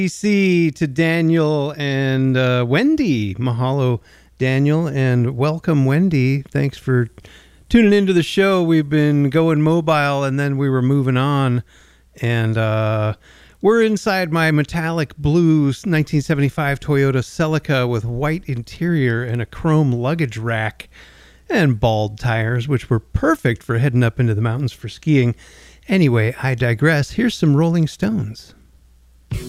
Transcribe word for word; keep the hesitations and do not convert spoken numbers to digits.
C to Daniel and uh, Wendy. Mahalo, Daniel, and welcome, Wendy. Thanks for tuning into the show. We've been going mobile, and then we were moving on, and uh, we're inside my metallic blue nineteen seventy-five Toyota Celica with white interior and a chrome luggage rack and bald tires, which were perfect for heading up into the mountains for skiing. Anyway, I digress. Here's some Rolling Stones.